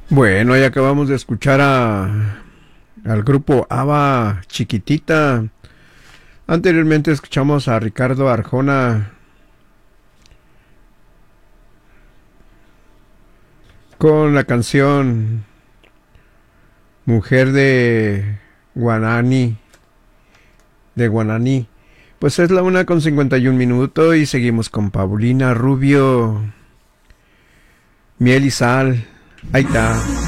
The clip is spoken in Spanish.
Bueno, ya acabamos de escuchar al grupo ABBA Chiquitita. Anteriormente escuchamos a Ricardo Arjona con la canción Mujer Guanani, de Guananí. Pues es la 1:51 y seguimos con Paulina Rubio, Miel y Sal. Ahí está.